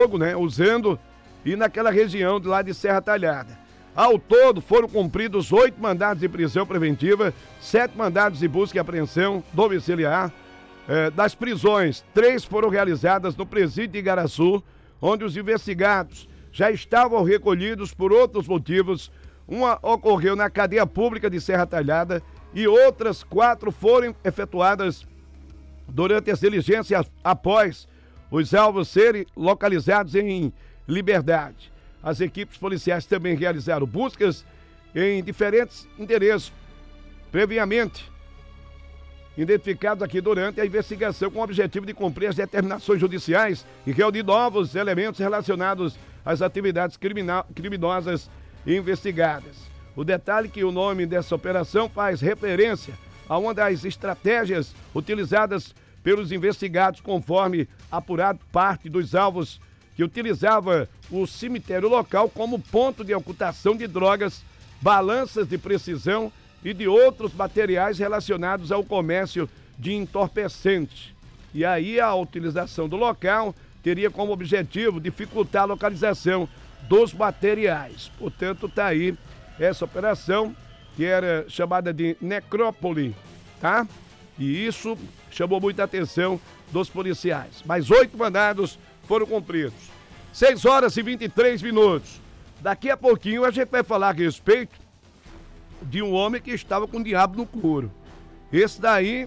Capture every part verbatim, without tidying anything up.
fogo, né, usando e naquela região de lá de Serra Talhada. Ao todo, foram cumpridos oito mandados de prisão preventiva, sete mandados de busca e apreensão domiciliar. Eh, das prisões, três foram realizadas no presídio de Igaraçu, onde os investigados já estavam recolhidos por outros motivos. Uma ocorreu na cadeia pública de Serra Talhada e outras quatro foram efetuadas durante as diligências após os alvos serem localizados em liberdade. As equipes policiais também realizaram buscas em diferentes endereços, previamente identificados aqui durante a investigação, com o objetivo de cumprir as determinações judiciais e reunir novos elementos relacionados às atividades criminal, criminosas investigadas. O detalhe é que o nome dessa operação faz referência a uma das estratégias utilizadas pelos investigados, conforme apurado parte dos alvos que utilizava o cemitério local como ponto de ocultação de drogas, balanças de precisão e de outros materiais relacionados ao comércio de entorpecentes. E aí a utilização do local teria como objetivo dificultar a localização dos materiais. Portanto, está aí essa operação, que era chamada de necrópole, tá? E isso chamou muita atenção dos policiais. Mais oito mandados foram cumpridos. seis horas e vinte e três minutos. Daqui a pouquinho a gente vai falar a respeito de um homem que estava com o diabo no couro. Esse daí,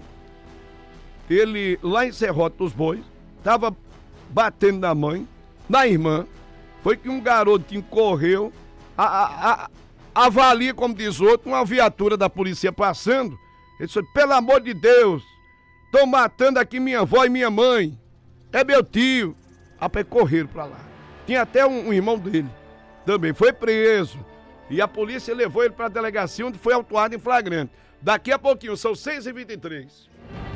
ele lá em Serrote dos Bois, estava batendo na mãe, na irmã. Foi que um garotinho correu, a, a, a, avalia, como diz outro, uma viatura da polícia passando. Ele disse: pelo amor de Deus, estão matando aqui minha avó e minha mãe. É meu tio. Rapaz, correram pra lá. Tinha até um, um irmão dele, também foi preso. E a polícia levou ele pra delegacia, onde foi autuado em flagrante. Daqui a pouquinho, são seis e vinte e três.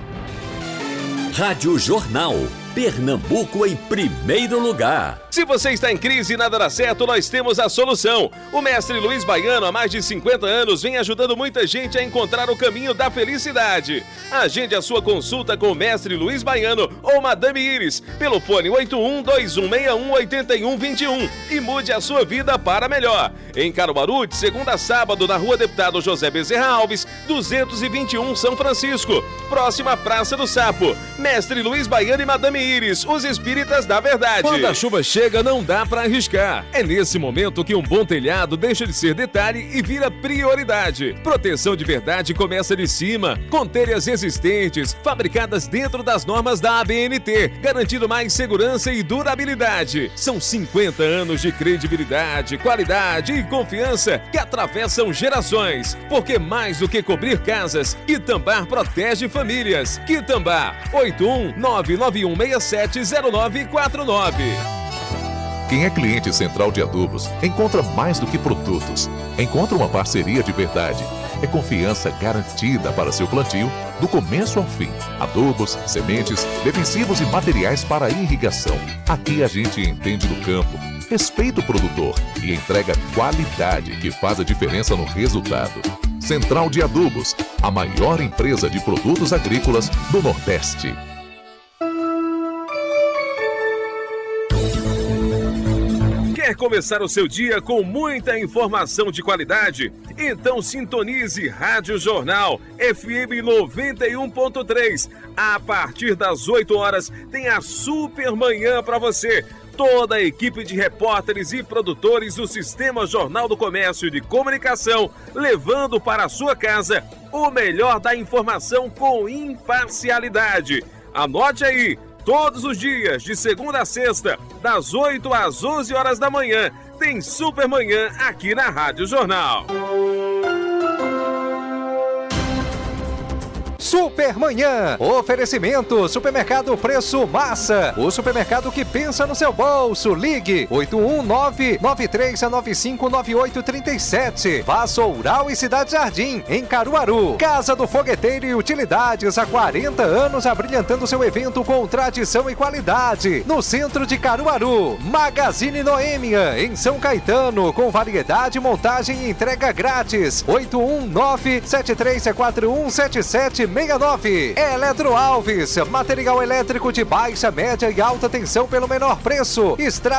Rádio Jornal, Pernambuco em primeiro lugar. Se você está em crise e nada dá certo, nós temos a solução. O mestre Luiz Baiano, há mais de cinquenta anos, vem ajudando muita gente a encontrar o caminho da felicidade. Agende a sua consulta com o mestre Luiz Baiano ou Madame Iris pelo fone oito um dois um seis um oito um dois um e mude a sua vida para melhor. Em Caruaru, de segunda a sábado, na rua Deputado José Bezerra Alves, duzentos e vinte e um, São Francisco, próxima à Praça do Sapo. Mestre Luiz Baiano e Madame Iris, os espíritas da verdade. Quando a chuva chega, não dá pra arriscar. É nesse momento que um bom telhado deixa de ser detalhe e vira prioridade. Proteção de verdade começa de cima, com telhas resistentes, fabricadas dentro das normas da A B N T, garantindo mais segurança e durabilidade. São cinquenta anos de credibilidade, qualidade e confiança que atravessam gerações. Porque mais do que cobrir casas, Quitambá protege famílias. Quitambá, oito um nove nove um seis sete zero nove quatro nove. Quem é cliente Central de Adubos encontra mais do que produtos. Encontra uma parceria de verdade. É confiança garantida para seu plantio, do começo ao fim. Adubos, sementes, defensivos e materiais para irrigação. Aqui a gente entende do campo, respeita o produtor e entrega qualidade que faz a diferença no resultado. Central de Adubos, a maior empresa de produtos agrícolas do Nordeste. Quer começar o seu dia com muita informação de qualidade? Então sintonize Rádio Jornal F M noventa e um ponto três. A partir das oito horas tem a Super Manhã para você. Toda a equipe de repórteres e produtores do Sistema Jornal do Comércio de Comunicação, levando para a sua casa o melhor da informação com imparcialidade. Anote aí, todos os dias, de segunda a sexta, das oito às onze horas da manhã, tem Super Manhã aqui na Rádio Jornal. Supermanhã, oferecimento, supermercado Preço Massa, o supermercado que pensa no seu bolso. Ligue oito um nove nove três nove cinco nove oito três sete. Vassoural e Cidade Jardim, em Caruaru. Casa do Fogueteiro e Utilidades, há quarenta anos abrilhantando seu evento com tradição e qualidade. No centro de Caruaru. Magazine Noêmia, em São Caetano, com variedade, montagem e entrega grátis. oito um nove sete três quatro um sete sete seis seis nove. Eletro Alves, material elétrico de baixa, média e alta tensão pelo menor preço. Extra